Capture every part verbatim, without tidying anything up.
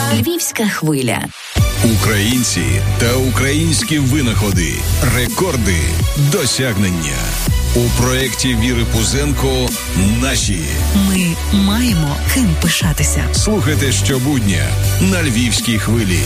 Львівська хвиля. Українці та українські винаходи, рекорди, досягнення. У проєкті Віри Пузенко «Наші». Ми маємо ким пишатися. Слухайте щобудня на Львівській хвилі.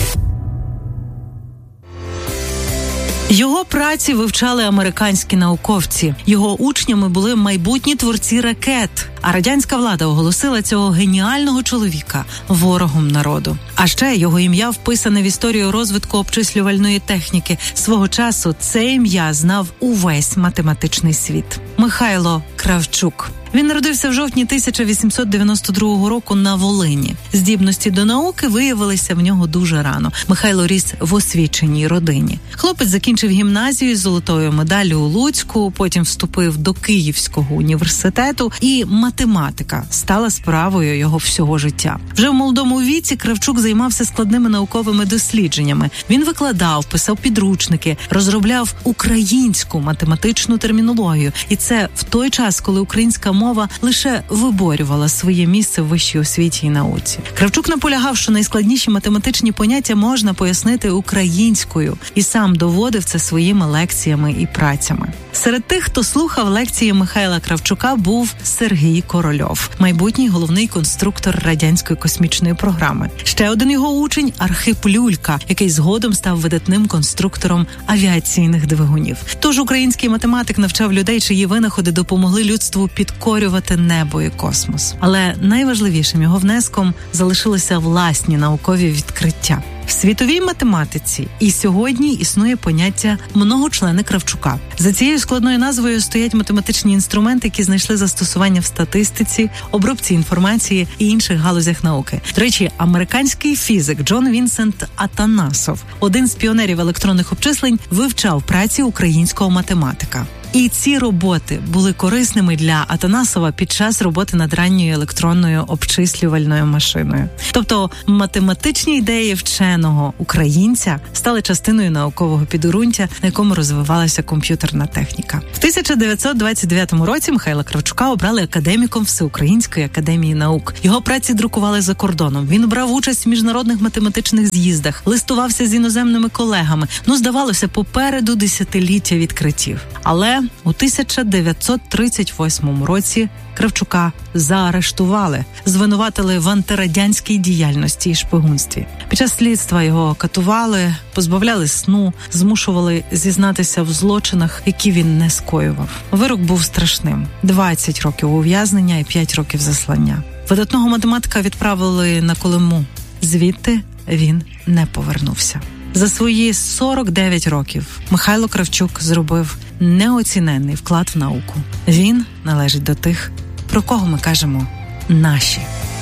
Його праці вивчали американські науковці. Його учнями були майбутні творці ракет. А радянська влада оголосила цього геніального чоловіка ворогом народу. А ще його ім'я вписане в історію розвитку обчислювальної техніки. Свого часу це ім'я знав увесь математичний світ. Михайло Кравчук. Він народився в жовтні тисяча вісімсот дев'яносто другого року на Волині. Здібності до науки виявилися в нього дуже рано. Михайло ріс в освіченій родині. Хлопець закінчив гімназію з золотою медаллю у Луцьку, потім вступив до Київського університету, і математика стала справою його всього життя. Вже в молодому віці Кравчук займався складними науковими дослідженнями. Він викладав, писав підручники, розробляв українську математичну термінологію. І це в той час, коли українська мова лише виборювала своє місце в вищій освіті і науці. Кравчук наполягав, що найскладніші математичні поняття можна пояснити українською, і сам доводив це своїми лекціями і працями. Серед тих, хто слухав лекції Михайла Кравчука, був Сергій Корольов, майбутній головний конструктор радянської космічної програми. Ще один його учень – Архип Люлька, який згодом став видатним конструктором авіаційних двигунів. Тож український математик навчав людей, чиї винаходи допомогли людству підкорювати небо і космос. Але найважливішим його внеском залишилися власні наукові відкриття. В світовій математиці і сьогодні існує поняття «многочлени Кравчука». За цією складною назвою стоять математичні інструменти, які знайшли застосування в статистиці, обробці інформації і інших галузях науки. До речі, американський фізик Джон Вінсент Атанасов, один з піонерів електронних обчислень, вивчав праці українського математика. І ці роботи були корисними для Атанасова під час роботи над ранньою електронною обчислювальною машиною. Тобто математичні ідеї вченого українця стали частиною наукового підґрунтя, на якому розвивалася комп'ютерна техніка. В тисяча дев'ятсот двадцять дев'ятому році Михайла Кравчука обрали академіком Всеукраїнської академії наук. Його праці друкували за кордоном. Він брав участь в міжнародних математичних з'їздах, листувався з іноземними колегами. Ну, здавалося, попереду десятиліття відкриттів. Але у тисяча дев'ятсот тридцять восьмому році Кравчука заарештували, звинуватили в антирадянській діяльності і шпигунстві. Під час слідства його катували, позбавляли сну, змушували зізнатися в злочинах, які він не скоював. Вирок був страшним – двадцять років ув'язнення і п'ять років заслання. Видатного математика відправили на Колиму. Звідти він не повернувся. За свої сорок дев'ять років Михайло Кравчук зробив неоціненний вклад в науку. Він належить до тих, про кого ми кажемо «наші».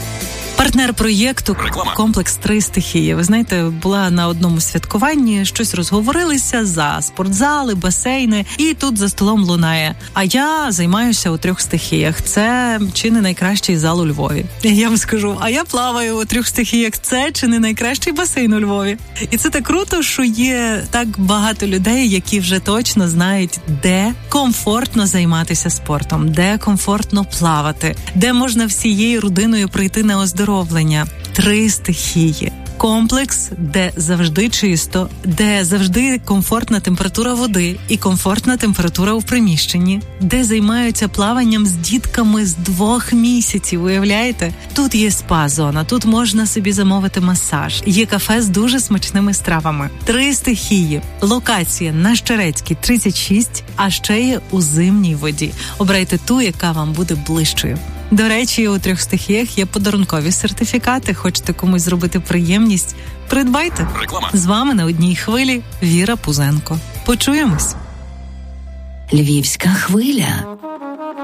Партнер проєкту «Комплекс Три стихії». Ви знаєте, була на одному святкуванні, щось розговорилися за спортзали, басейни, і тут за столом лунає: а я займаюся у трьох стихіях. Це чи не найкращий зал у Львові. Я вам скажу, а я плаваю у трьох стихіях. Це чи не найкращий басейн у Львові. І це так круто, що є так багато людей, які вже точно знають, де комфортно займатися спортом, де комфортно плавати, де можна всією родиною прийти на оздоровлення. Три стихії. Комплекс, де завжди чисто, де завжди комфортна температура води і комфортна температура у приміщенні, де займаються плаванням з дітками з двох місяців, уявляєте? Тут є спа-зона, тут можна собі замовити масаж, є кафе з дуже смачними стравами. Три стихії. Локація на Щерецькій, тридцять шість, а ще є у Зимній воді. Обирайте ту, яка вам буде ближчою. До речі, у трьох стихіях є подарункові сертифікати. Хочете комусь зробити приємність? Придбайте. Реклама. З вами на одній хвилі Віра Пузенко. Почуємось. Львівська хвиля.